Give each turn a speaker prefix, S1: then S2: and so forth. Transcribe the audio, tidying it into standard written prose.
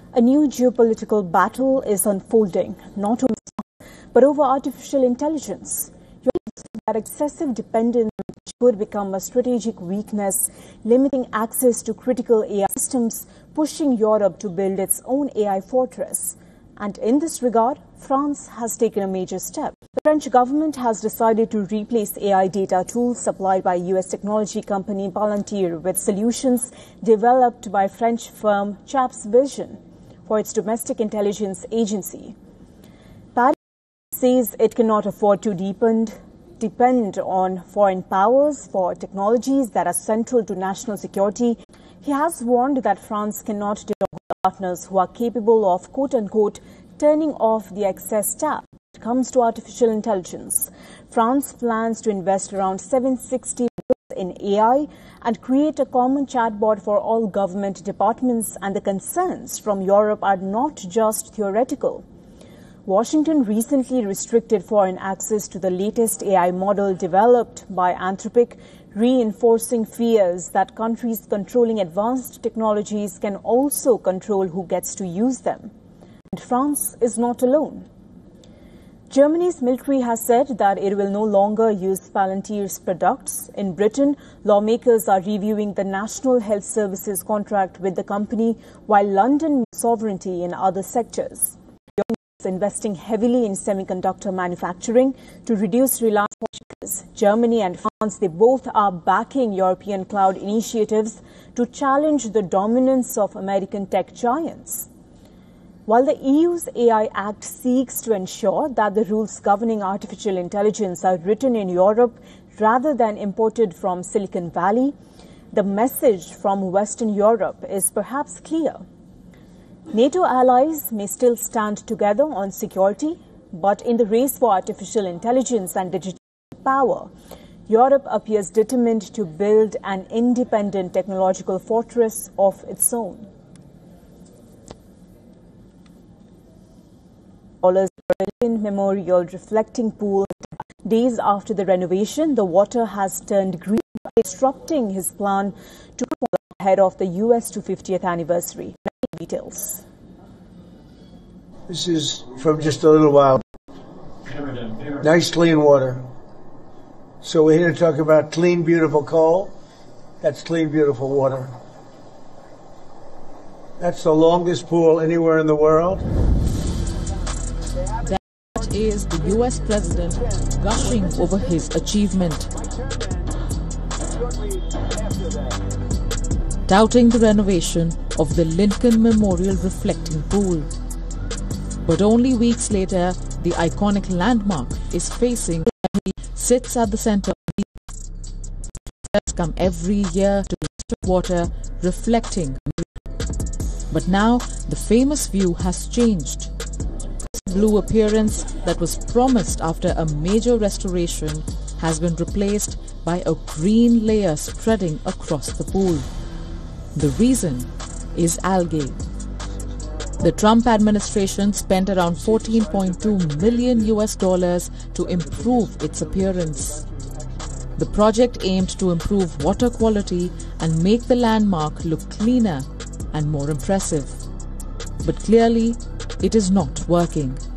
S1: A new geopolitical battle is unfolding, not only but over artificial intelligence. That excessive dependence could become a strategic weakness, limiting access to critical AI systems, pushing Europe to build its own AI fortress. And in this regard, France has taken a major step. The French government has decided to replace AI data tools supplied by US technology company Palantir with solutions developed by French firm Chaps Vision for its domestic intelligence agency. Paris says it cannot afford to depend on foreign powers for technologies that are central to national security. He has warned that France cannot depend on partners who are capable of, quote-unquote, turning off the excess tap when it comes to artificial intelligence. France plans to invest around $760 billion in AI and create a common chatbot for all government departments, and the concerns from Europe are not just theoretical. Washington recently restricted foreign access to the latest AI model developed by Anthropic, reinforcing fears that countries controlling advanced technologies can also control who gets to use them. And France is not alone. Germany's military has said that it will no longer use Palantir's products. In Britain, lawmakers are reviewing the National Health Services contract with the company, while London needs sovereignty in other sectors. Investing heavily in semiconductor manufacturing to reduce reliance on Germany and France, they both are backing European cloud initiatives to challenge the dominance of American tech giants. While the EU's AI Act seeks to ensure that the rules governing artificial intelligence are written in Europe rather than imported from Silicon Valley, the message from Western Europe is perhaps clear. NATO allies may still stand together on security, but in the race for artificial intelligence and digital power, Europe appears determined to build an independent technological fortress of its own. Berlin Memorial reflecting pool. Days after the renovation, the water has turned green, disrupting his plan to perform ahead of the US 250th anniversary. Details.
S2: This is from just a little while. Nice clean water. So we're here to talk about clean, beautiful coal. That's clean, beautiful water. That's the longest pool anywhere in the world.
S3: That is the US president gushing over his achievement, touting the renovation of the Lincoln Memorial reflecting pool. But only weeks later, the iconic landmark is facing he sits at the center of the come every year to the water reflecting. But now the famous view has changed. This blue appearance that was promised after a major restoration has been replaced by a green layer spreading across the pool. The reason is algae. The Trump administration spent around $14.2 million to improve its appearance. The project aimed to improve water quality and make the landmark look cleaner and more impressive. But clearly, it is not working.